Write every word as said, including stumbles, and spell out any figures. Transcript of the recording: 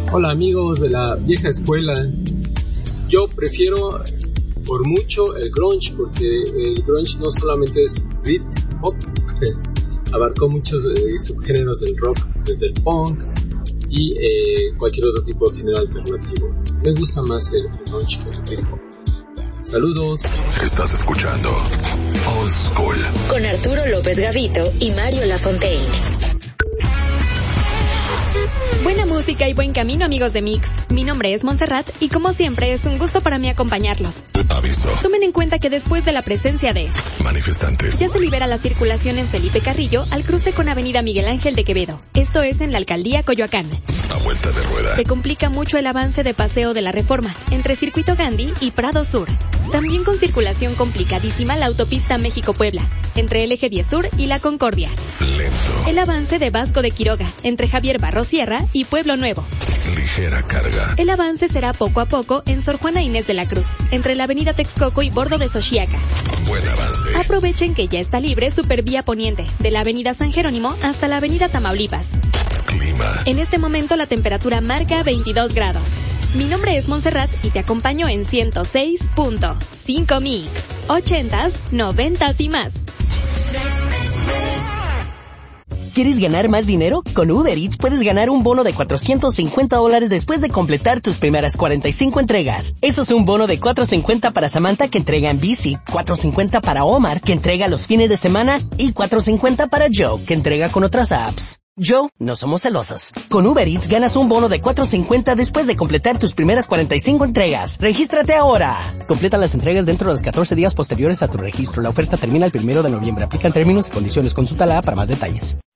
Hola amigos de la vieja escuela. Yo prefiero por mucho el grunge, porque el grunge no solamente es beat pop, abarcó muchos eh, subgéneros del rock, desde el punk y eh, cualquier otro tipo de género alternativo. Me gusta más el grunge que el beat pop. Saludos. Estás escuchando Old School con Arturo López Gavito y Mario Lafontaine. Buena música y buen camino, amigos de Mix. Mi nombre es Montserrat y como siempre es un gusto para mí acompañarlos. Aviso. Tomen en cuenta que después de la presencia de manifestantes, ya se libera la circulación en Felipe Carrillo al cruce con Avenida Miguel Ángel de Quevedo. Esto es en la Alcaldía Coyoacán. A vuelta de rueda. Se complica mucho el avance de Paseo de la Reforma entre Circuito Gandhi y Prado Sur. También con circulación complicadísima la autopista México-Puebla, entre el Eje diez Sur y La Concordia. Lento. El avance de Vasco de Quiroga, entre Javier Barros Sierra y Pueblo Nuevo. Ligera carga. El avance será poco a poco en Sor Juana Inés de la Cruz, entre la Avenida Texcoco y Bordo de Xochiaca. Buen avance. Aprovechen que ya está libre Supervía Poniente, de la Avenida San Jerónimo hasta la Avenida Tamaulipas. Clima. En este momento la temperatura marca veintidós grados. Mi nombre es Montserrat y te acompaño en ciento seis punto cinco Mix. ochentas, noventas y más. ¿Quieres ganar más dinero? Con Uber Eats puedes ganar un bono de cuatrocientos cincuenta dólares después de completar tus primeras cuarenta y cinco entregas. Eso es un bono de cuatrocientos cincuenta para Samantha, que entrega en bici, cuatrocientos cincuenta para Omar, que entrega los fines de semana, y cuatrocientos cincuenta para Joe, que entrega con otras apps. Joe, no somos celosos. Con Uber Eats ganas un bono de cuatrocientos cincuenta después de completar tus primeras cuarenta y cinco entregas. ¡Regístrate ahora! Completa las entregas dentro de los catorce días posteriores a tu registro. La oferta termina el primero de noviembre. Aplican términos y condiciones. Consulta la app para más detalles.